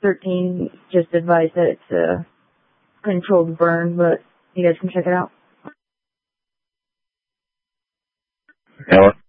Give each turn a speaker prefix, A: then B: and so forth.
A: 13 just advised that it's a controlled burn, but you guys can check it out.
B: Ella?